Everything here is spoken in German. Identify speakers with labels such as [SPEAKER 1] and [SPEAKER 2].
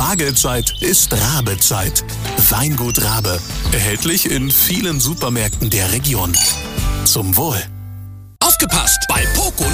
[SPEAKER 1] Spargelzeit ist Rabezeit. Weingut Rabe. Erhältlich in vielen Supermärkten der Region. Zum Wohl.
[SPEAKER 2] Aufgepasst! Bei Poco